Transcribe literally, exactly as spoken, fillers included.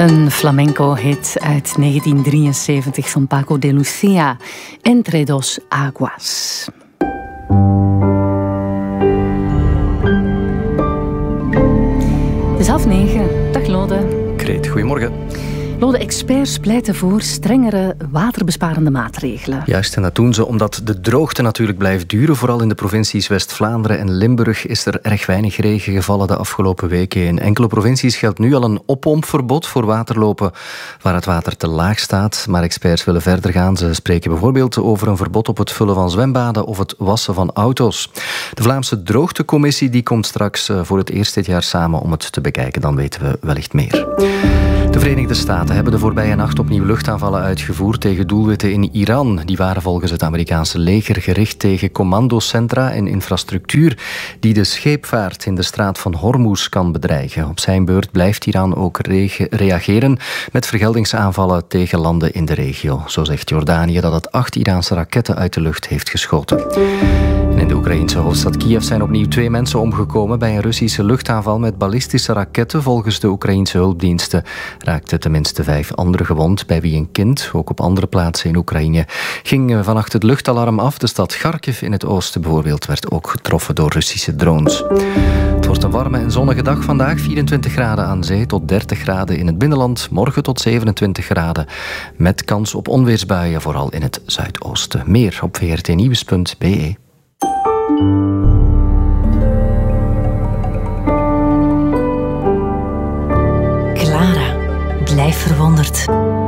Een flamenco-hit uit negentien drieënzeventig van Paco de Lucia, Entre dos aguas. Het is half negen. Dag Lode. Greet, goedemorgen. Lode, experts pleiten voor strengere waterbesparende maatregelen. Juist, en dat doen ze omdat de droogte natuurlijk blijft duren. Vooral in de provincies West-Vlaanderen en Limburg is er erg weinig regen gevallen de afgelopen weken. In enkele provincies geldt nu al een oppompverbod voor waterlopen waar het water te laag staat. Maar experts willen verder gaan. Ze spreken bijvoorbeeld over een verbod op het vullen van zwembaden of het wassen van auto's. De Vlaamse Droogtecommissie die komt straks voor het eerst dit jaar samen om het te bekijken. Dan weten we wellicht meer. De Verenigde Staten hebben de voorbije nacht opnieuw luchtaanvallen uitgevoerd tegen doelwitten in Iran. Die waren volgens het Amerikaanse leger gericht tegen commandocentra en infrastructuur die de scheepvaart in de straat van Hormuz kan bedreigen. Op zijn beurt blijft Iran ook re- reageren met vergeldingsaanvallen tegen landen in de regio. Zo zegt Jordanië dat het acht Iraanse raketten uit de lucht heeft geschoten. En in de Oekraïnse hoofdstad Kiev zijn opnieuw twee mensen omgekomen bij een Russische luchtaanval met ballistische raketten. Volgens de Oekraïense hulpdiensten raakten tenminste vijf anderen gewond, bij wie een kind, ook op andere plaatsen in Oekraïne, ging vannacht het luchtalarm af. De stad Kharkiv in het oosten bijvoorbeeld werd ook getroffen door Russische drones. Het wordt een warme en zonnige dag vandaag, vierentwintig graden aan zee tot dertig graden in het binnenland, morgen tot zevenentwintig graden, met kans op onweersbuien, vooral in het zuidoosten. Meer op v r t nieuws punt b e. Clara, blijf verwonderd.